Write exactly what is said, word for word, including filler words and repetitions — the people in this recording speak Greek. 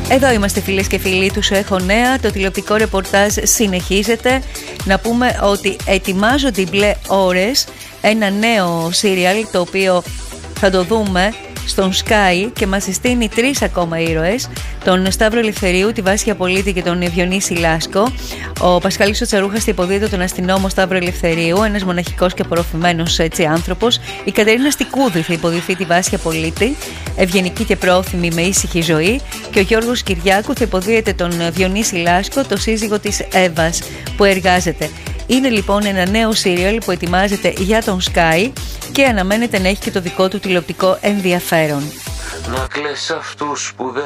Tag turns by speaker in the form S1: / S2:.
S1: Εδώ είμαστε φίλες και φίλοι του Σου Έχω Νέα. Το τηλεοπτικό ρεπορτάζ συνεχίζεται. Να πούμε ότι ετοιμάζονται οι Μπλε Ώρες, ένα νέο σύριαλ το οποίο θα το δούμε στον Sky και μας συστήνει τρεις ακόμα ήρωες, τον Σταύρο Ελευθερίου, τη Βάσια Πολίτη και τον Διονύση Λάσκο. Ο Πασχάλης ο Τσαρούχας θα υποδίδει τον αστυνόμο Σταύρο Ελευθερίου, ένας μοναχικός και απορροφημένος έτσι άνθρωπος. Η Κατερίνα Στικούδη θα υποδηθεί τη Βάσια Πολίτη, ευγενική και πρόθυμη με ήσυχη ζωή, και ο Γιώργος Κυριάκου θα υποδίεται τον Διονύση Λάσκο, το σύζυγο της Εύας που εργάζεται. Είναι λοιπόν ένα νέο σύριαλ που ετοιμάζεται για τον Sky και αναμένεται να έχει και το δικό του τηλεοπτικό ενδιαφέρον.
S2: Να κλαις αυτούς που δεν